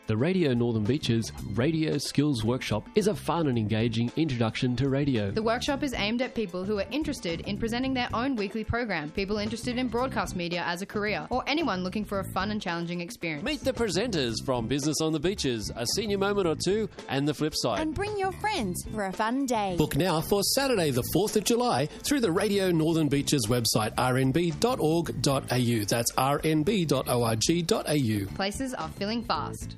The Radio Northern Beaches Radio Skills Workshop is a fun and engaging introduction to radio. The workshop is aimed at people who are interested in presenting their own weekly program, people interested in broadcast media as a career, or anyone looking for a fun and challenging experience. Meet the presenters from Business on the Beaches, A Senior Moment or Two, and The Flip Side. And bring your friends for a fun day. Book now for Saturday the 4th of July through the Radio Northern Beaches website, rnb.org.au. That's rnb.org.au. Places are filling fast.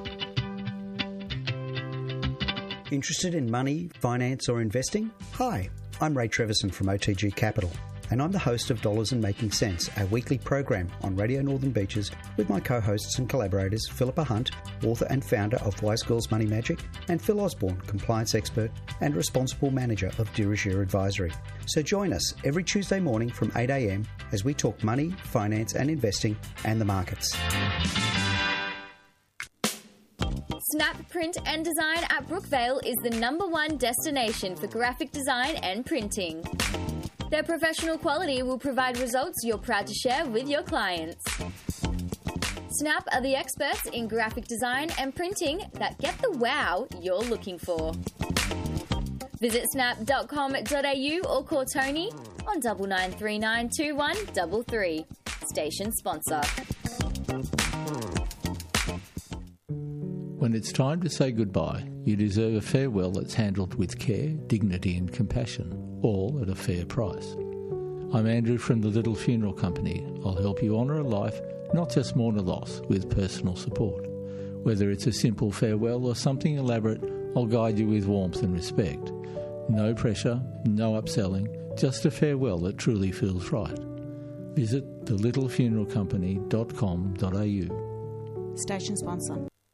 Interested in money, finance or investing? Hi, I'm Ray Treverson from OTG Capital, and I'm the host of Dollars and Making Sense, our weekly program on Radio Northern Beaches with my co-hosts and collaborators Philippa Hunt, author and founder of Wise Girls Money Magic, and Phil Osborne, compliance expert and responsible manager of Dirigere Advisory. So join us every Tuesday morning from 8 a.m. as we talk money, finance and investing and the markets. Snap Print and Design at Brookvale is the #1 destination for graphic design and printing. Their professional quality will provide results you're proud to share with your clients. Snap are the experts in graphic design and printing that get the wow you're looking for. Visit snap.com.au or call Tony on 99392133. Station sponsor. When it's time to say goodbye, you deserve a farewell that's handled with care, dignity and compassion, all at a fair price. I'm Andrew from the Little Funeral Company. I'll help you honour a life, not just mourn a loss, with personal support. Whether it's a simple farewell or something elaborate, I'll guide you with warmth and respect. No pressure, no upselling, just a farewell that truly feels right. Visit thelittlefuneralcompany.com.au. Station sponsor.